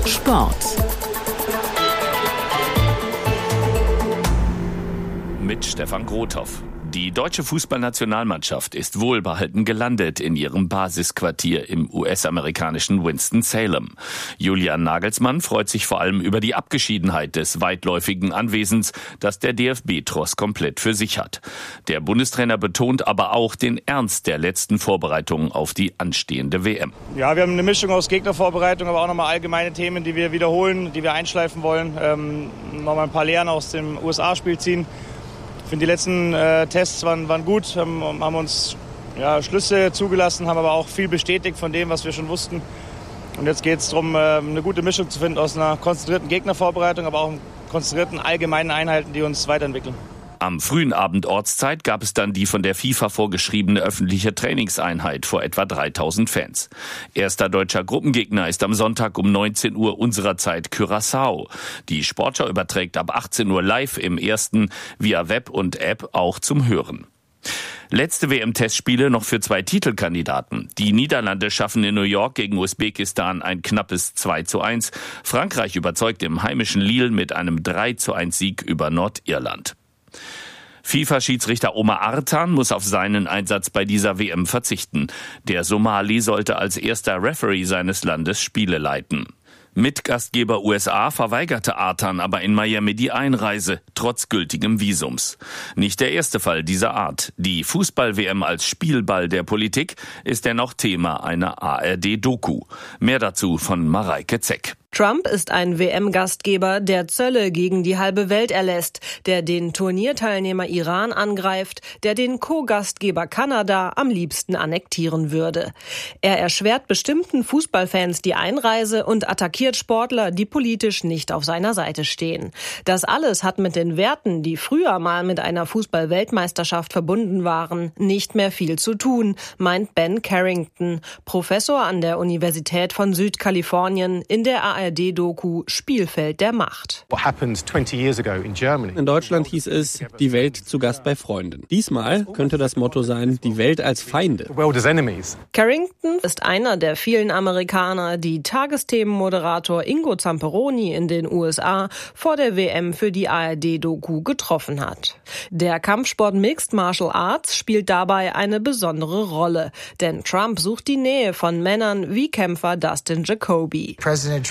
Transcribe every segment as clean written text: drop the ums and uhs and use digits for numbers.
Sport. Mit Stefan Grothoff. Die deutsche Fußballnationalmannschaft ist wohlbehalten gelandet in ihrem Basisquartier im US-amerikanischen Winston-Salem. Julian Nagelsmann freut sich vor allem über die Abgeschiedenheit des weitläufigen Anwesens, das der DFB-Tross komplett für sich hat. Der Bundestrainer betont aber auch den Ernst der letzten Vorbereitungen auf die anstehende WM. Ja, wir haben eine Mischung aus Gegnervorbereitung, aber auch nochmal allgemeine Themen, die wir wiederholen, die wir einschleifen wollen. Nochmal ein paar Lehren aus dem USA-Spiel ziehen. Ich finde, die letzten Tests waren gut, haben uns Schlüsse zugelassen, haben aber auch viel bestätigt von dem, was wir schon wussten. Und jetzt geht es darum, eine gute Mischung zu finden aus einer konzentrierten Gegnervorbereitung, aber auch konzentrierten allgemeinen Einheiten, die uns weiterentwickeln. Am frühen Abend Ortszeit gab es dann die von der FIFA vorgeschriebene öffentliche Trainingseinheit vor etwa 3000 Fans. Erster deutscher Gruppengegner ist am Sonntag um 19 Uhr unserer Zeit Curaçao. Die Sportschau überträgt ab 18 Uhr live im ersten via Web und App auch zum Hören. Letzte WM-Testspiele noch für 2 Titelkandidaten. Die Niederlande schaffen in New York gegen Usbekistan ein knappes 2:1. Frankreich überzeugt im heimischen Lille mit einem 3:1 Sieg über Nordirland. FIFA-Schiedsrichter Omar Artan muss auf seinen Einsatz bei dieser WM verzichten. Der Somali sollte als erster Referee seines Landes Spiele leiten. Mitgastgeber USA verweigerte Artan aber in Miami die Einreise, trotz gültigem Visums. Nicht der erste Fall dieser Art. Die Fußball-WM als Spielball der Politik ist dennoch Thema einer ARD-Doku. Mehr dazu von Mareike Zeck. Trump ist ein WM-Gastgeber, der Zölle gegen die halbe Welt erlässt, der den Turnierteilnehmer Iran angreift, der den Co-Gastgeber Kanada am liebsten annektieren würde. Er erschwert bestimmten Fußballfans die Einreise und attackiert Sportler, die politisch nicht auf seiner Seite stehen. Das alles hat mit den Werten, die früher mal mit einer Fußball-Weltmeisterschaft verbunden waren, nicht mehr viel zu tun, meint Ben Carrington, Professor an der Universität von Südkalifornien in der ARD-Doku Spielfeld der Macht. In Deutschland hieß es, die Welt zu Gast bei Freunden. Diesmal könnte das Motto sein, die Welt als Feinde. Carrington ist einer der vielen Amerikaner, die Tagesthemenmoderator Ingo Zamperoni in den USA vor der WM für die ARD-Doku getroffen hat. Der Kampfsport Mixed Martial Arts spielt dabei eine besondere Rolle, denn Trump sucht die Nähe von Männern wie Kämpfer Dustin Jacoby. Präsident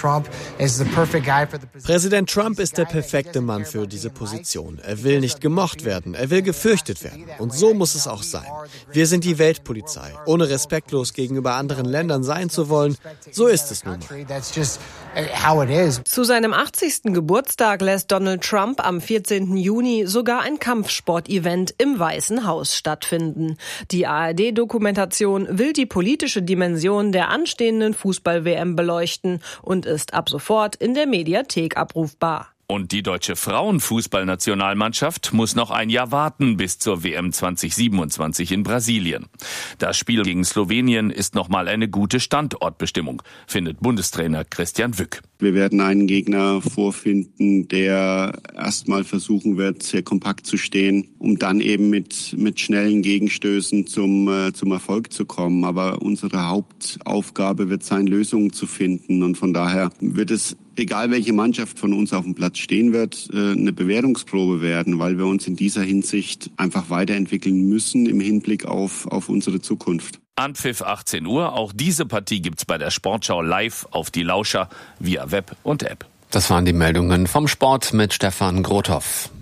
Trump ist der perfekte Mann für diese Position. Er will nicht gemocht werden, er will gefürchtet werden. Und so muss es auch sein. Wir sind die Weltpolizei. Ohne respektlos gegenüber anderen Ländern sein zu wollen, so ist es nun mal. Zu seinem 80. Geburtstag lässt Donald Trump am 14. Juni sogar ein Kampfsport-Event im Weißen Haus stattfinden. Die ARD-Dokumentation will die politische Dimension der anstehenden Fußball-WM beleuchten und ist ab sofort in der Mediathek abrufbar. Und die deutsche Frauenfußballnationalmannschaft muss noch ein Jahr warten bis zur WM 2027 in Brasilien. Das Spiel gegen Slowenien ist nochmal eine gute Standortbestimmung, findet Bundestrainer Christian Wück. Wir werden einen Gegner vorfinden, der erstmal versuchen wird, sehr kompakt zu stehen, um dann eben mit schnellen Gegenstößen zum Erfolg zu kommen. Aber unsere Hauptaufgabe wird sein, Lösungen zu finden. Und von daher wird es, egal welche Mannschaft von uns auf dem Platz stehen wird, eine Bewährungsprobe werden, weil wir uns in dieser Hinsicht einfach weiterentwickeln müssen im Hinblick auf unsere Zukunft. Anpfiff 18 Uhr, auch diese Partie gibt's bei der Sportschau live auf die Lauscher via Web und App. Das waren die Meldungen vom Sport mit Stefan Grothoff.